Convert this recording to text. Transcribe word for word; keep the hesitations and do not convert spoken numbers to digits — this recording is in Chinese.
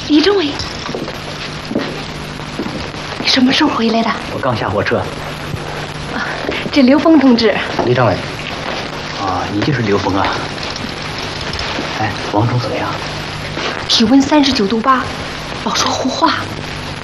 李政委，你什么时候回来的？ 我刚下火车。 啊，这刘峰同志。 李政委。啊，你就是刘峰啊。哎，王忠怎么样？ 体温三十九度八，老说胡话。